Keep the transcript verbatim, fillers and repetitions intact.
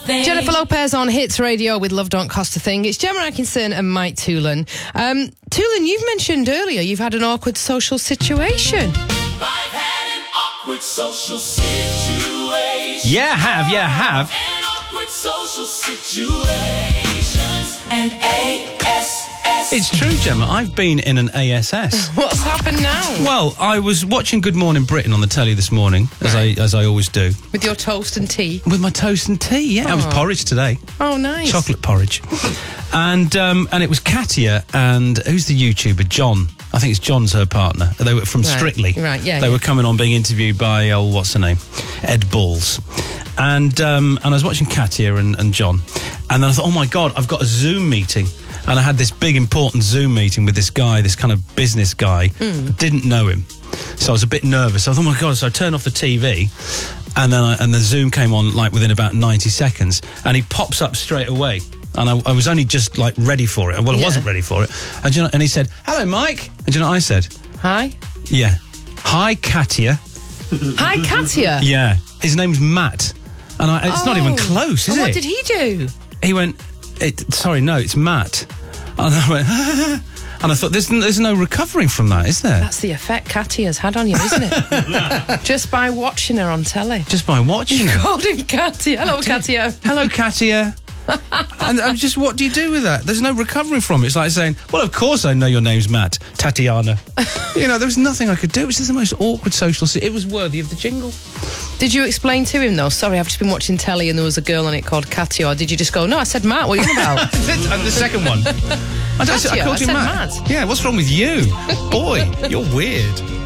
thing. Jennifer Lopez on Hits Radio with Love Don't Cost a Thing. It's Gemma Atkinson and Mike Toolan. Um, Toolan, you've mentioned earlier you've had an awkward social situation. I've had an awkward social situation. Yeah, have, yeah, have. An awkward social situations. And A S S. It's true, Gemma. I've been in an A S S. What's happened now? Well, I was watching Good Morning Britain on the telly this morning, as Right. I as I always do. With your toast and tea? With my toast and tea, yeah. It was Oh. porridge today. Oh, nice. Chocolate porridge. and um, and it was Katia and who's the YouTuber? John. I think it's John's her partner. They were from Right. Strictly. Right, yeah, They yeah. were coming on being interviewed by, oh, what's her name? Ed Balls. And um, and I was watching Katia and, and John. And then I thought, oh my God, I've got a Zoom meeting. And I had this big important Zoom meeting with this guy, this kind of business guy. Mm. Didn't know him. So I was a bit nervous. I thought, oh my God. So I turned off the T V. And then I, and the Zoom came on like within about ninety seconds. And he pops up straight away. And I, I was only just like ready for it. Well, I Yeah. wasn't ready for it. And, you know, and he said, hello, Mike. And do you know what I said? Hi. Yeah. Hi, Katia. Hi, Katia. Yeah. His name's Matt. And I, it's not even Oh. close, is And it? what did he do? He went, it, sorry, no, it's Matt. And I went, and I thought, there's, there's no recovering from that, is there? That's the effect Katia's had on you, isn't it? Just by watching her on telly. Just by watching You it. called him Katia. Hello, Katia. Hello, Katia. And I'm just, what do you do with that? There's no recovering from it. It's like saying, well, of course I know your name's Matt, Tatiana. You know, there was nothing I could do. It was just the most awkward social... Si- it was worthy of the jingle. Did you explain to him, though? Sorry, I've just been watching telly and there was a girl on it called Katia. Or did you just go, no, I said Matt, what are you on about? And the second one. I, don't, I Katia, called I you said Matt. Matt. Yeah, what's wrong with you? Boy, you're weird.